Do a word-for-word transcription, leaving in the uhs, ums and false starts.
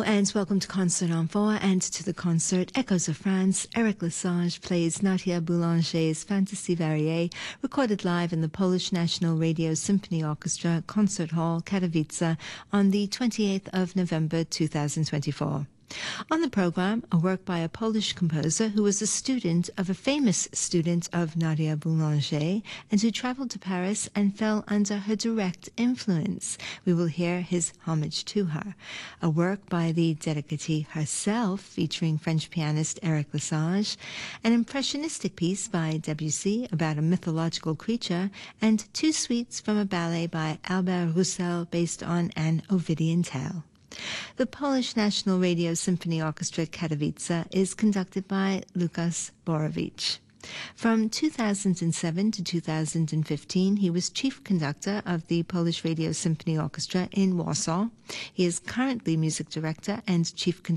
Hello and welcome to Concert en Four and to the concert Echoes of France. Eric Lesage plays Nadia Boulanger's Fantasy Variée, recorded live in the Polish National Radio Symphony Orchestra Concert Hall, Katowice, on the twenty-eighth of November two thousand twenty-four. On the program, a work by a Polish composer who was a student of a famous student of Nadia Boulanger and who traveled to Paris and fell under her direct influence. We will hear his homage to her. A work by the dedicatee herself, featuring French pianist Eric Lesage, an impressionistic piece by Debussy about a mythological creature, and two suites from a ballet by Albert Roussel based on an Ovidian tale. The Polish National Radio Symphony Orchestra Katowice is conducted by Lukas Borowicz. From two thousand seven to two thousand fifteen, he was chief conductor of the Polish Radio Symphony Orchestra in Warsaw. He is currently music director and chief conductor